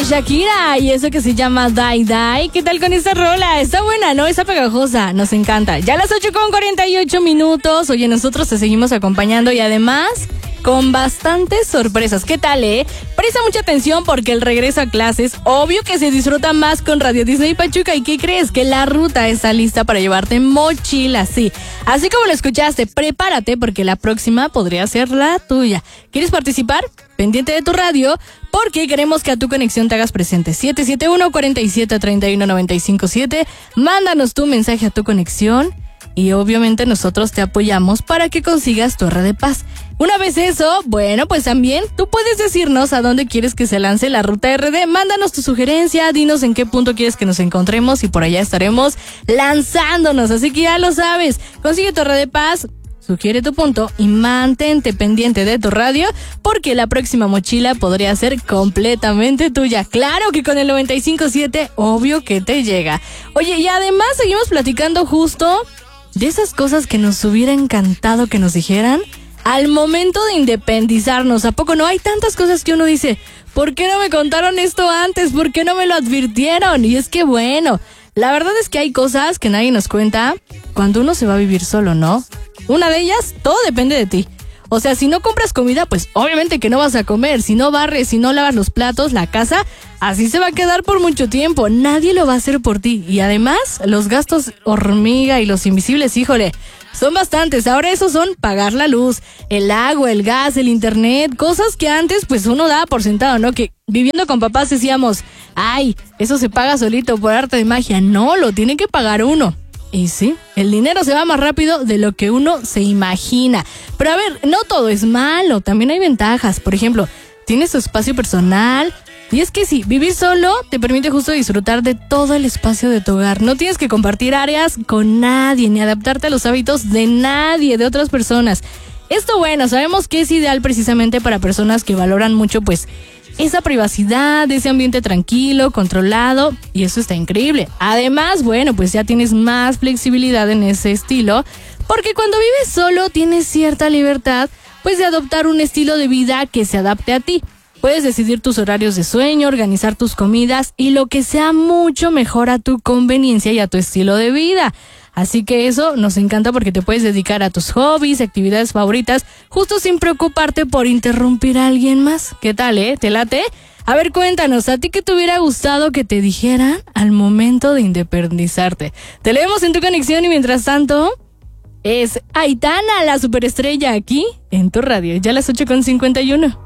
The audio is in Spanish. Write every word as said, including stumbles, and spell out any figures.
Shakira y eso que se llama Die Die. ¿Qué tal con esta rola? Está buena, ¿no? Está pegajosa, nos encanta. Ya a las ocho con cuarenta y ocho minutos. Oye, nosotros te seguimos acompañando y además con bastantes sorpresas. ¿Qué tal, eh? Presta mucha atención porque el regreso a clases, obvio que se disfruta más con Radio Disney Pachuca. ¿Y qué crees? Que la ruta está lista para llevarte mochila, sí. Así como lo escuchaste, prepárate porque la próxima podría ser la tuya. ¿Quieres participar? Pendiente de tu radio, porque queremos que a tu conexión te hagas presente. siete siete uno, cuatro siete, tres uno nueve cinco siete. Mándanos tu mensaje a tu conexión y obviamente nosotros te apoyamos para que consigas tu R de Paz. Una vez eso, bueno, pues también tú puedes decirnos a dónde quieres que se lance la ruta R D. Mándanos tu sugerencia, dinos en qué punto quieres que nos encontremos y por allá estaremos lanzándonos. Así que ya lo sabes, consigue tu R de Paz, sugiere tu punto y mantente pendiente de tu radio porque la próxima mochila podría ser completamente tuya. Claro que con el noventa y cinco siete, obvio que te llega. Oye, y además seguimos platicando justo de esas cosas que nos hubiera encantado que nos dijeran al momento de independizarnos. ¿A poco no? Hay tantas cosas que uno dice, ¿por qué no me contaron esto antes? ¿Por qué no me lo advirtieron? Y es que bueno, la verdad es que hay cosas que nadie nos cuenta cuando uno se va a vivir solo, ¿no? Una de ellas, todo depende de ti. O sea, si no compras comida, pues obviamente que no vas a comer. Si no barres, si no lavas los platos, la casa, así se va a quedar por mucho tiempo. Nadie lo va a hacer por ti. Y además, los gastos hormiga y los invisibles, híjole, son bastantes. Ahora esos son pagar la luz, el agua, el gas, el internet, cosas que antes pues uno daba por sentado, ¿no? Que viviendo con papás decíamos, ay, eso se paga solito por arte de magia. No, lo tiene que pagar uno. Y sí, el dinero se va más rápido de lo que uno se imagina. Pero a ver, no todo es malo, también hay ventajas. Por ejemplo, tienes tu espacio personal. Y es que sí, vivir solo te permite justo disfrutar de todo el espacio de tu hogar. No tienes que compartir áreas con nadie, ni adaptarte a los hábitos de nadie, de otras personas. Esto, bueno, sabemos que es ideal precisamente para personas que valoran mucho, pues, esa privacidad, ese ambiente tranquilo, controlado, y eso está increíble. Además, bueno, pues ya tienes más flexibilidad en ese estilo, porque cuando vives solo tienes cierta libertad, pues de adoptar un estilo de vida que se adapte a ti. Puedes decidir tus horarios de sueño, organizar tus comidas y lo que sea mucho mejor a tu conveniencia y a tu estilo de vida. Así que eso nos encanta porque te puedes dedicar a tus hobbies, actividades favoritas, justo sin preocuparte por interrumpir a alguien más. ¿Qué tal, eh? ¿Te late? A ver, cuéntanos, ¿a ti qué te hubiera gustado que te dijeran al momento de independizarte? Te leemos en tu conexión y mientras tanto, es Aitana, la superestrella aquí en tu radio. Ya a las ocho con cincuenta y uno.